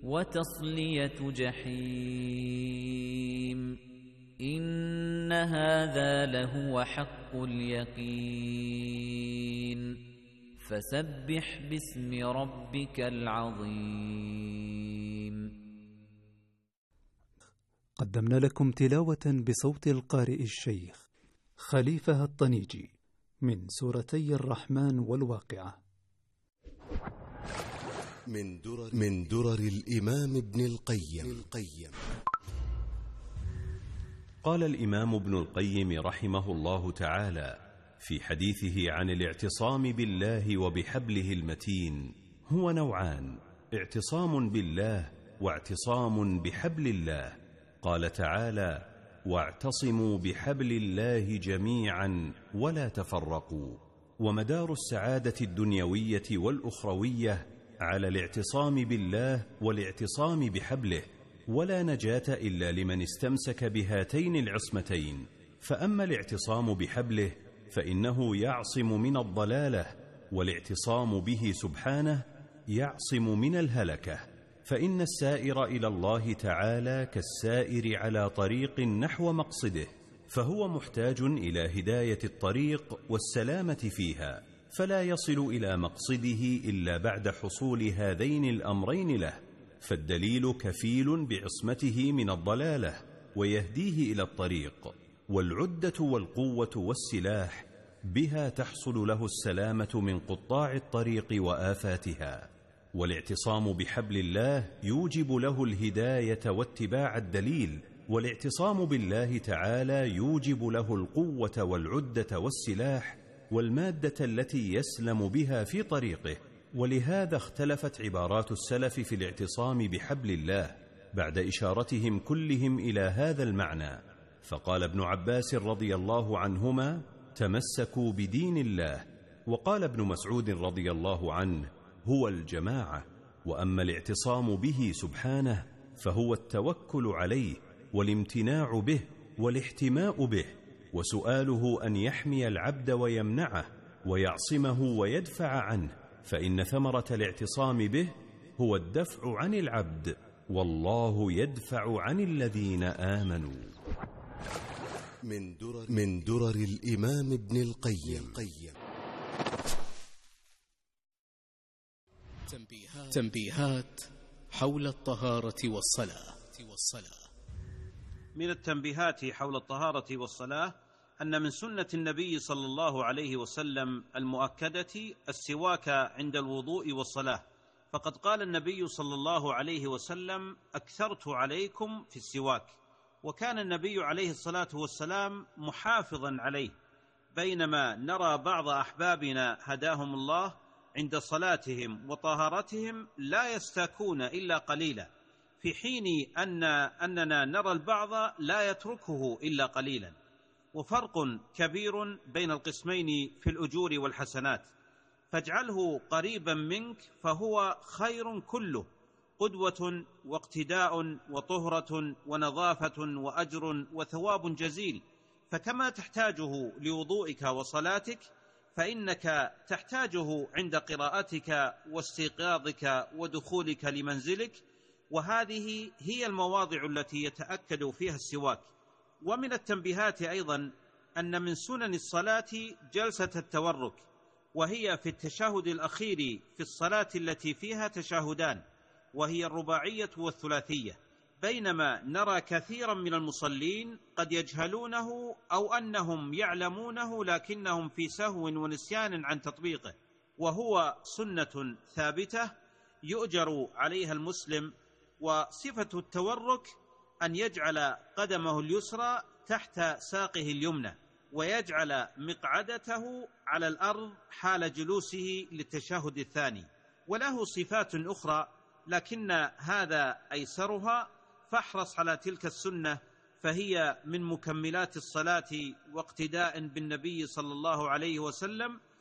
وتصلية جحيم إن هذا لهو حق اليقين فسبح باسم ربك العظيم. قدمنا لكم تلاوة بصوت القارئ الشيخ خليفة الطنيجي من سورتي الرحمن والواقعة من درر الإمام ابن القيم. قال الإمام ابن القيم رحمه الله تعالى في حديثه عن الاعتصام بالله وبحبله المتين: هو نوعان، اعتصام بالله واعتصام بحبل الله. قال تعالى: واعتصموا بحبل الله جميعا ولا تفرقوا. ومدار السعادة الدنيوية والأخروية على الاعتصام بالله والاعتصام بحبله، ولا نجاة إلا لمن استمسك بهاتين العصمتين. فأما الاعتصام بحبله فإنه يعصم من الضلالة، والاعتصام به سبحانه يعصم من الهلكة. فإن السائر إلى الله تعالى كالسائر على طريق نحو مقصده، فهو محتاج إلى هداية الطريق والسلامة فيها، فلا يصل إلى مقصده إلا بعد حصول هذين الأمرين له. فالدليل كفيل بعصمته من الضلالة ويهديه إلى الطريق، والعدة والقوة والسلاح بها تحصل له السلامة من قطاع الطريق وآفاتها. والاعتصام بحبل الله يوجب له الهداية واتباع الدليل، والاعتصام بالله تعالى يوجب له القوة والعدة والسلاح والمادة التي يسلم بها في طريقه. ولهذا اختلفت عبارات السلف في الاعتصام بحبل الله بعد إشارتهم كلهم إلى هذا المعنى. فقال ابن عباس رضي الله عنهما: تمسكوا بدين الله. وقال ابن مسعود رضي الله عنه: هو الجماعة. وأما الاعتصام به سبحانه فهو التوكل عليه والامتناع به والاحتماء به، وسؤاله أن يحمي العبد ويمنعه ويعصمه ويدفع عنه، فإن ثمرة الاعتصام به هو الدفع عن العبد، والله يدفع عن الذين آمنوا. من درر الإمام ابن القيم. تنبيهات حول الطهارة والصلاة. من التنبيهات حول الطهارة والصلاة أن من سنة النبي صلى الله عليه وسلم المؤكدة السواك عند الوضوء والصلاة، فقد قال النبي صلى الله عليه وسلم: أكثرت عليكم في السواك. وكان النبي عليه الصلاة والسلام محافظا عليه، بينما نرى بعض أحبابنا هداهم الله عند صلاتهم وطهارتهم لا يستاكون إلا قليلا، في حين أننا نرى البعض لا يتركه إلا قليلا. وفرق كبير بين القسمين في الأجور والحسنات، فاجعله قريبا منك فهو خير كله، قدوة واقتداء وطهرة ونظافة وأجر وثواب جزيل. فكما تحتاجه لوضوئك وصلاتك فإنك تحتاجه عند قراءتك واستيقاظك ودخولك لمنزلك، وهذه هي المواضع التي يتأكد فيها السواك. ومن التنبيهات أيضا أن من سنن الصلاة جلسة التورك، وهي في التشهد الأخير في الصلاة التي فيها تشهدان، وهي الرباعية والثلاثية، بينما نرى كثيرا من المصلين قد يجهلونه أو أنهم يعلمونه لكنهم في سهو ونسيان عن تطبيقه، وهو سنة ثابتة يؤجر عليها المسلم. وصفة التورك أن يجعل قدمه اليسرى تحت ساقه اليمنى، ويجعل مقعدته على الأرض حال جلوسه للتشهد الثاني. وله صفات أخرى لكن هذا أيسرها، فاحرص على تلك السنة، فهي من مكملات الصلاة واقتداء بالنبي صلى الله عليه وسلم